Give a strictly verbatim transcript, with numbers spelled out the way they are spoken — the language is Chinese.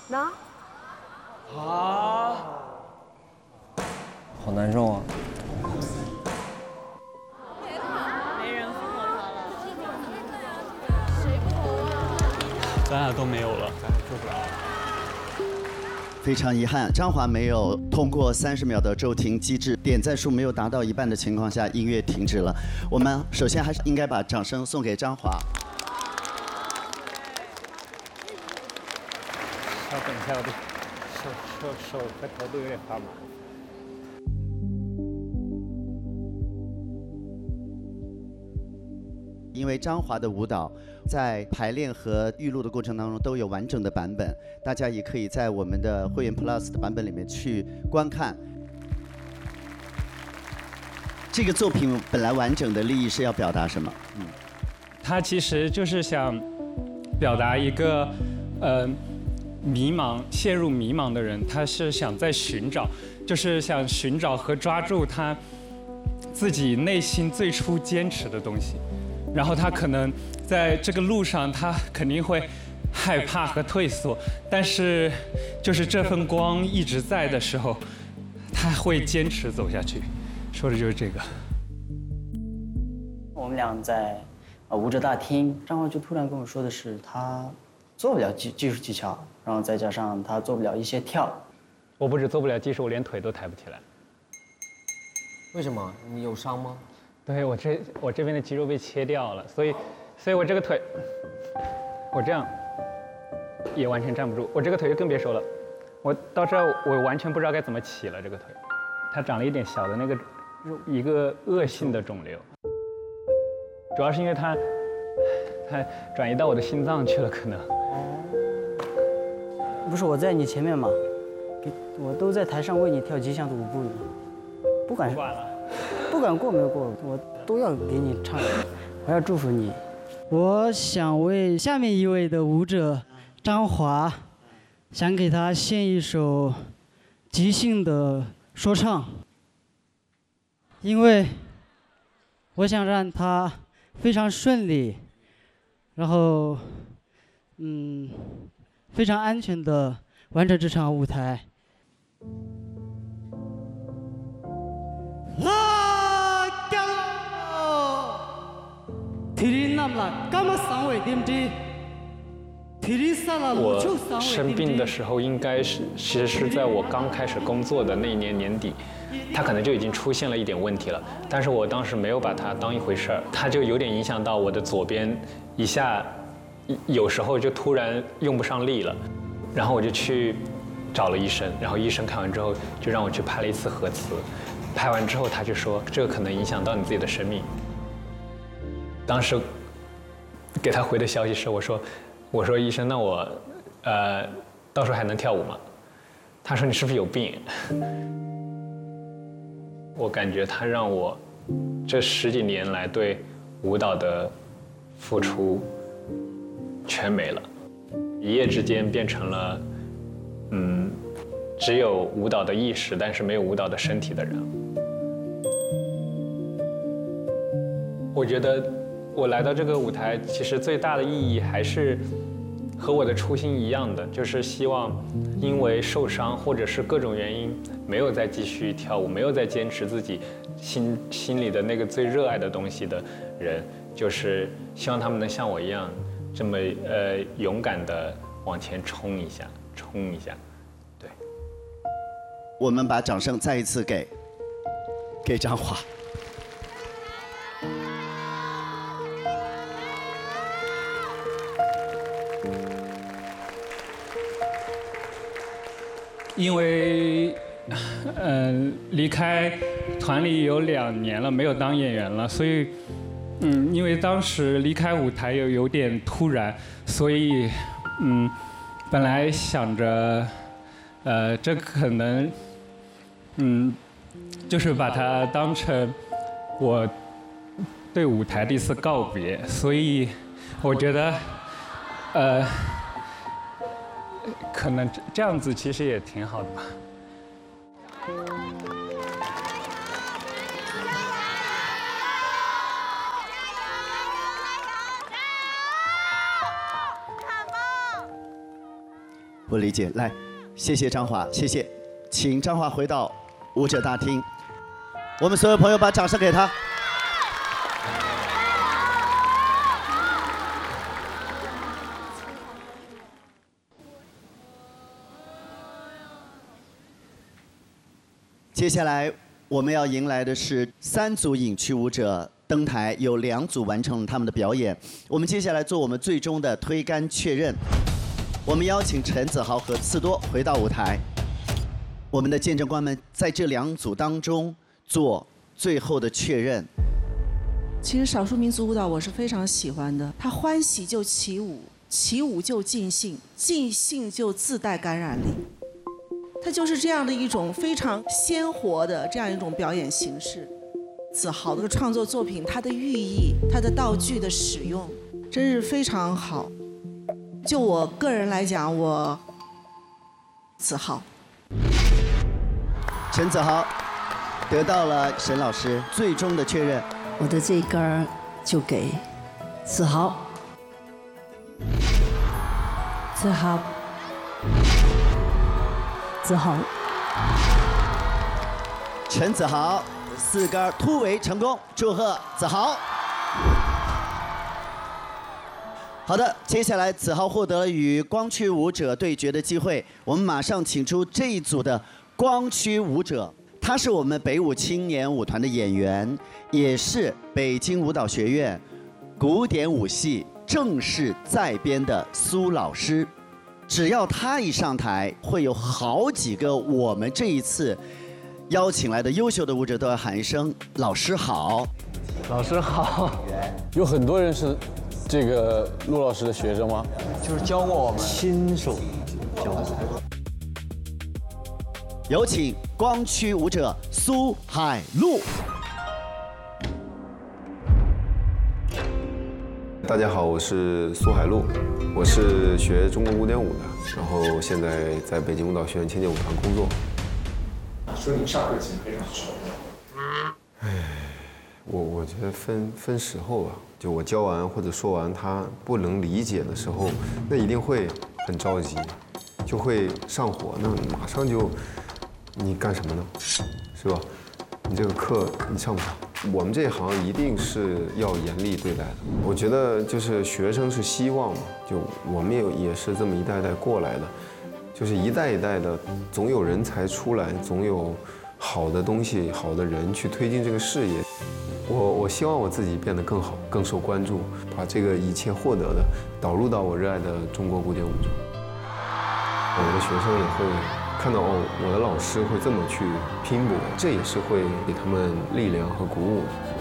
那啊， 好难受啊！ 没人附和他了， 咱俩都没有了，咱俩做不了了。 非常遗憾，张华没有通过三十秒的骤停机制，点赞数没有达到一半的情况下，音乐停止了。我们首先还是应该把掌声送给张华。 稍等一下，我的手手手和头都有点发麻。 因为张华的舞蹈在排练和预录的过程当中都有完整的版本，大家也可以在我们的会员 Plus 的版本里面去观看。这个作品本来完整的利益是要表达什么？嗯， 他其实就是想表达一个呃迷茫、陷入迷茫的人，他是想在寻找，就是想寻找和抓住他自己内心最初坚持的东西。然后他可能在这个路上，他肯定会害怕和退缩，但是就是这份光一直在的时候，他会坚持走下去。说的就是这个。 我们俩在呃舞者大厅，张华就突然跟我说的是，他做不了技技术技巧，然后再加上他做不了一些跳。 我不止做不了技术，我连腿都抬不起来。 为什么？你有伤吗？ 对，我这我这边的肌肉被切掉了，所以，所以我这个腿，我这样也完全站不住，我这个腿就更别说了，我到这儿我完全不知道该怎么起了这个腿，它长了一点小的那个一个恶性的肿瘤，主要是因为它它转移到我的心脏去了，可能。 不是我在你前面嘛，给我都在台上为你跳吉祥的舞步，不管是不管过没有过，我都要给你唱，我要祝福你。 我想为下面一位的舞者张华，想给他献一首即兴的说唱，因为我想让他非常顺利，然后嗯非常安全的完成这场舞台。 我生病的时候，应该是其实是在我刚开始工作的那一年年底，它可能就已经出现了一点问题了，但是我当时没有把它当一回事儿，它就有点影响到我的左边，一下有时候就突然用不上力了，然后我就去找了医生，然后医生看完之后就让我去拍了一次核磁，拍完之后他就说这个可能影响到你自己的生命。当时给他回的消息是我说我说医生，那我呃到时候还能跳舞吗？他说你是不是有病？我感觉他让我这十几年来对舞蹈的付出全没了，一夜之间变成了嗯只有舞蹈的意识，但是没有舞蹈的身体的人。我觉得我来到这个舞台，其实最大的意义还是和我的初心一样的，就是希望因为受伤或者是各种原因没有再继续跳舞，没有再坚持自己心心里的那个最热爱的东西的人，就是希望他们能像我一样这么呃勇敢的往前冲一下，冲一下。对， 我们把掌声再一次给给张华。 因为，嗯、呃，离开团里有两年了，没有当演员了，所以，嗯，因为当时离开舞台又有点突然，所以，嗯，本来想着，呃，这可能，嗯，就是把它当成我对舞台的一次告别，所以，我觉得，呃。可能这样子其实也挺好的吧。 我理解。来，谢谢张华，谢谢，请张华回到舞者大厅。我们所有朋友把掌声给他。接下来我们要迎来的是三组影区舞者登台，有两组完成了他们的表演。我们接下来做我们最终的推杆确认。我们邀请陈子豪和刺多回到舞台。我们的见证官们在这两组当中做最后的确认。 其实少数民族舞蹈我是非常喜欢的，它欢喜就起舞，起舞就尽兴，尽兴就自带感染力。它就是这样的一种非常鲜活的这样一种表演形式。子豪的创作作品，它的寓意，它的道具的使用，真是非常好。就我个人来讲，我子豪。 陈子豪得到了沈老师最终的确认。 我的这一杆儿就给子豪。子豪。子豪。 陈子豪四杆突围成功，祝贺子豪。好的，接下来子豪获得了与光区舞者对决的机会，我们马上请出这一组的光区舞者，他是我们北舞青年舞团的演员，也是北京舞蹈学院古典舞系正式在编的苏老师。只要他一上台，会有好几个我们这一次邀请来的优秀的舞者都要喊一声“老师好”。 老师好。 有很多人是这个陆老师的学生吗？ 就是教过我们，亲手教我。 有请光区舞者苏海璐。 大家好，我是苏海璐，我是学中国古典舞的，然后现在在北京舞蹈学院青年舞团工作。 说你上课其实非常好。 唉，我我觉得分分时候吧，就我教完或者说完他不能理解的时候，那一定会很着急，就会上火，那马上就你干什么呢？是吧？你这个课你上不上？我们这一行一定是要严厉对待的。我觉得就是学生是希望嘛，就我们也也是这么一代代过来的，就是一代一代的，总有人才出来，总有好的东西、好的人去推进这个事业。我我希望我自己变得更好，更受关注，把这个一切获得的导入到我热爱的中国古典舞中。我的学生也会看到哦，我的老师会这么去拼搏，这也是会给他们力量和鼓舞的。